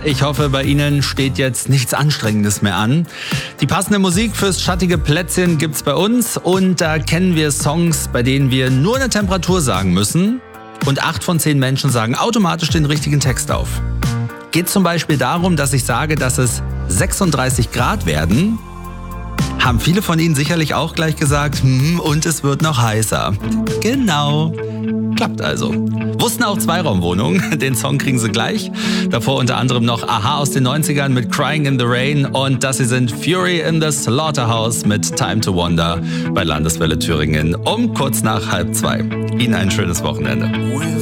Ich hoffe, bei Ihnen steht jetzt nichts Anstrengendes mehr an. Die passende Musik fürs schattige Plätzchen gibt's bei uns und da kennen wir Songs, bei denen wir nur eine Temperatur sagen müssen und 8 von 10 Menschen sagen automatisch den richtigen Text auf. Geht zum Beispiel darum, dass ich sage, dass es 36 Grad werden, haben viele von Ihnen sicherlich auch gleich gesagt, und es wird noch heißer. Genau. Klappt also. Wussten auch Zweiraumwohnungen, den Song kriegen Sie gleich. Davor unter anderem noch Aha aus den 90ern mit Crying in the Rain und das hier sind Fury in the Slaughterhouse mit Time to Wonder bei Landeswelle Thüringen um kurz nach 1:30. Ihnen ein schönes Wochenende.